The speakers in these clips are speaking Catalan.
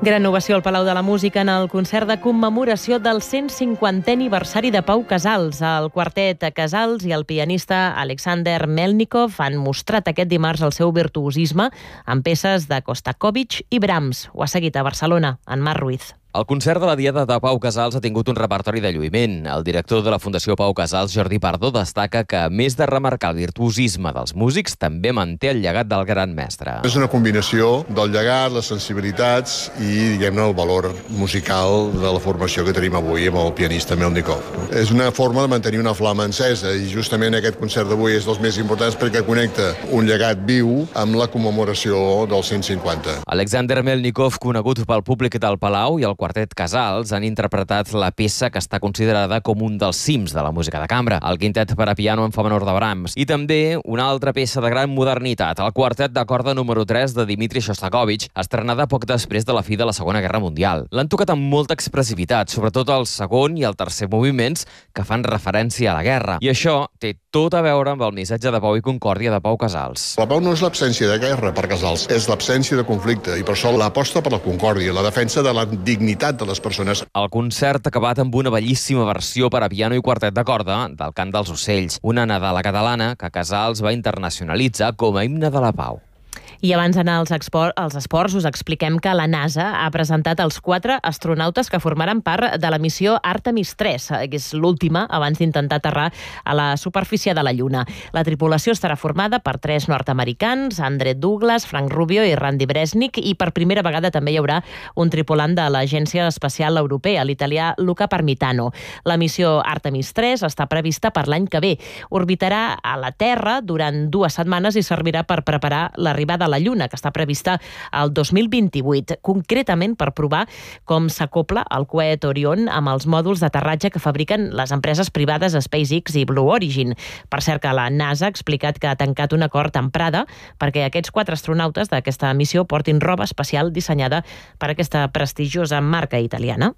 Gran ovació al Palau de la Música en el concert de commemoració del 150è aniversari de Pau Casals. El quartet Casals i el pianista Alexander Melnikov han mostrat aquest dimarts el seu virtuosisme amb peces de Shostakovich i Brahms. Ho ha seguit a Barcelona, en Marc Ruiz. El concert de la Diada de Pau Casals ha tingut un repertori de lluïment. El director de la Fundació Pau Casals, Jordi Pardo, destaca que, a més de remarcar el virtuosisme dels músics, també manté el llegat del gran mestre. És una combinació del llegat, les sensibilitats i, diguem-ne, el valor musical de la formació que tenim avui amb el pianista Melnikov. És una forma de mantenir una flama encesa i justament aquest concert d'avui és dels més importants perquè connecta un llegat viu amb la commemoració del 150. Alexander Melnikov, conegut pel públic del Palau, i el quartet Casals han interpretat la peça que està considerada com un dels cims de la música de cambra, el quintet per a piano en fa menor de Brahms, i també una altra peça de gran modernitat, el quartet de corda número 3 de Dmitri Shostakovich, estrenada poc després de la fi de la Segona Guerra Mundial. L'han tocat amb molta expressivitat, sobretot el segon i el tercer moviments que fan referència a la guerra, i això té tot a veure amb el missatge de pau i concòrdia de Pau Casals. La pau no és l'absència de guerra per Casals, és l'absència de conflicte, i per això l'aposta per la concòrdia, la defensa de la dignitat de les persones. El concert ha acabat amb una bellíssima versió per a piano i quartet de corda del Cant dels Ocells, una nadala catalana que Casals va internacionalitzar com a himne de la pau. I abans d'anar als esports, us expliquem que la NASA ha presentat els 4 astronautes que formaran part de la missió Artemis 3, que és l'última abans d'intentar aterrar a la superfície de la Lluna. La tripulació estarà formada per 3 nord-americans, Andre Douglas, Frank Rubio i Randy Bresnik, i per primera vegada també hi haurà un tripulant de l'Agència Espacial Europea, l'italià Luca Parmitano. La missió Artemis 3 està prevista per l'any que ve. Orbitarà a la Terra durant 2 setmanes i servirà per preparar l'arribada a la Lluna, que està prevista el 2028, concretament per provar com s'acopla el coet Orion amb els mòduls d'aterratge que fabriquen les empreses privades SpaceX i Blue Origin. Per cert, que la NASA ha explicat que ha tancat un acord amb Prada perquè aquests 4 astronautes d'aquesta missió portin roba especial dissenyada per aquesta prestigiosa marca italiana.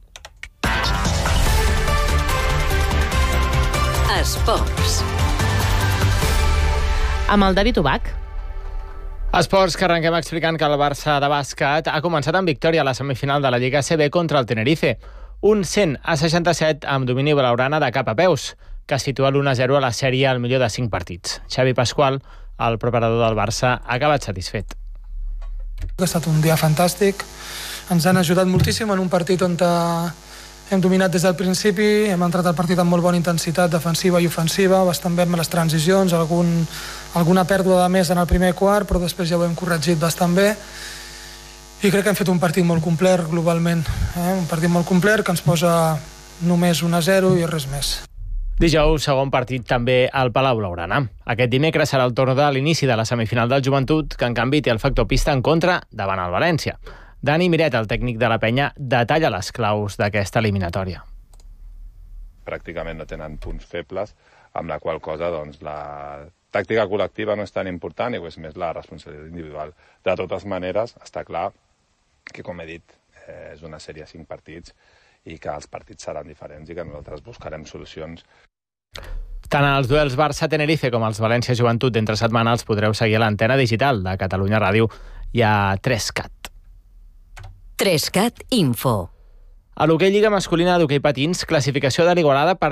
Esports. Amb el David Ubach. Esports, que arrenquem explicant que el Barça de bàsquet ha començat amb victòria a la semifinal de la Lliga ACB contra el Tenerife. Un 100-67 amb domini blaugrana de cap a peus, que situa l'1-0 a la sèrie al millor de 5 partits. Xavi Pasqual, el preparador del Barça, ha acabat satisfet. Ha estat un dia fantàstic. Ens han ajudat moltíssim en un partit on hem dominat des del principi, hem entrat al partit amb molt bona intensitat defensiva i ofensiva, bastant bé amb les transicions, alguna pèrdua de més en el primer quart, però després ja ho hem corregit bastant bé. I crec que hem fet un partit molt complet globalment, un partit molt complet que ens posa només 1-0 i res més. Dijous, segon partit també al Palau Blaugrana. Aquest dimecres serà el torn de l'inici de la semifinal del Joventut, que en canvi té el factor pista en contra davant el València. Dani Miret, el tècnic de la penya, detalla les claus d'aquesta eliminatòria. Pràcticament no tenen punts febles, amb la qual cosa doncs, la tàctica col·lectiva no és tan important i és més la responsabilitat individual. De totes maneres, està clar que, com he dit, és una sèrie de 5 partits i que els partits seran diferents i que nosaltres buscarem solucions. Tant els duels Barça-Tenerife com els València-Joventut entre setmana els podreu seguir a l'antena digital de Catalunya Ràdio i a 3CAT. 3CAT Info. A l'hoquei Lliga Masculina d'hoquei patins, classificació de l'Igualada per